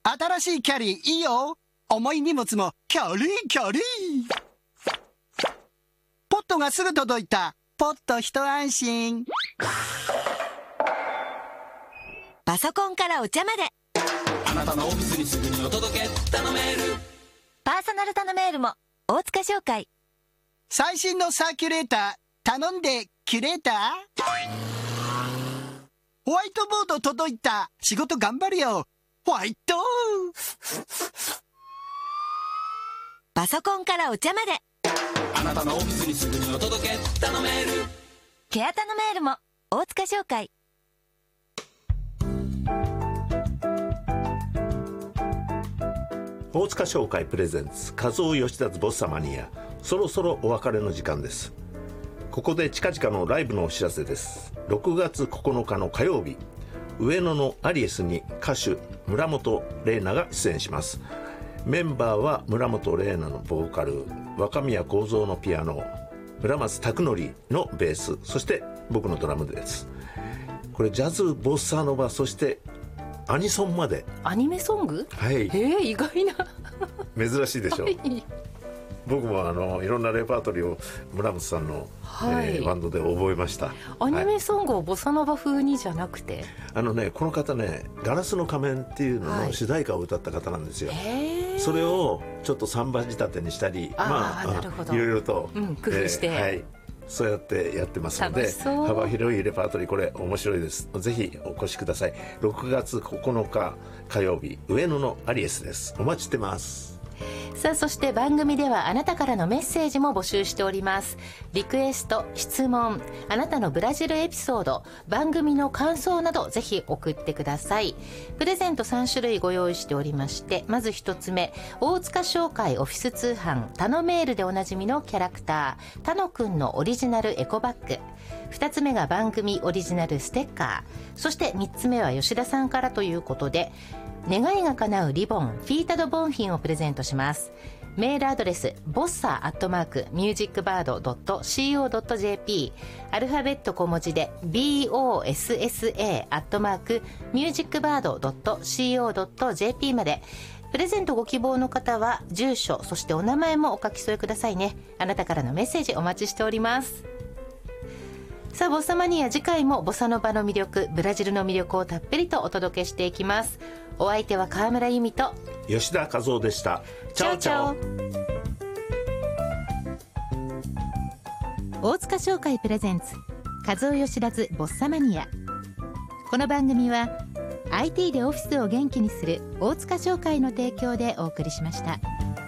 新しいキャリーいいよ。重い荷物もキャリーキャリー。ポットがすぐ届いた。ポット一安心。 パソコンからお茶まで、 あなたのオフィスにすぐにお届け。頼める。 パーソナル頼めーるも大塚商会。 最新のサーキュレーター頼んでキュレーター。ホワイトボード届いた。仕事頑張るよ。ホワイト。 パソコンからお茶まで、 あなたのオフィスにすぐにお届け。頼める。 ケア頼めーるも大塚商会。 大塚商会プレゼンツ和夫吉田ボッサマニア。そろそろお別れの時間です。ここで近々のライブのお知らせです。6月9日の火曜日、上野のアリエスに歌手村本玲奈が出演します。メンバーは村本玲奈のボーカル、若宮幸三のピアノ、村松拓則のベース、そして僕のドラムです。これジャズ、ボッサノバ、そしてアニソンまで。 アニメソング？ はい、 意外な珍しいでしょ。僕もいろんなレパートリーを村本さんの、バンドで覚えました。 アニメソングをボサノバ風にじゃなくて、 この方ね、ガラスの仮面っていうのの主題歌を歌った方なんですよ。それをちょっとサンバ仕立てにしたり、 なるほど、 いろいろと、 工夫して、 そうやってやってますので、幅広いレパートリー、これ面白いです。ぜひお越しください。6月9日火曜日、上野のアリエスです。お待ちしてます。 さあ、そして番組ではあなたからのメッセージも募集しております。リクエスト、質問、あなたのブラジルエピソード、番組の感想などぜひ送ってください。プレゼント3種類ご用意しておりまして、まず1つ目、大塚商会オフィス通販タノメールでおなじみのキャラクタータノくんのオリジナルエコバッグ、2つ目が番組オリジナルステッカー、そして3つ目は吉田さんからということで、願いが叶うリボンフィータドボンフィンをプレゼントします。メールアドレス bossa@musicbird.co.jp、 アルファベット小文字で bossa@musicbird.co.jp まで。プレゼントご希望の方は住所、そしてお名前もお書き添えくださいね。あなたからのメッセージお待ちしております。さあ、ボサマニア、次回もボサノバの魅力、ブラジルの魅力をたっぷりとお届けしていきます。お相手は川村由美と吉田和夫でした。チャオチャオ。 大塚商会プレゼンツ和夫吉田ボッサマニア。この番組は IT でオフィスを元気にする大塚商会の提供でお送りしました。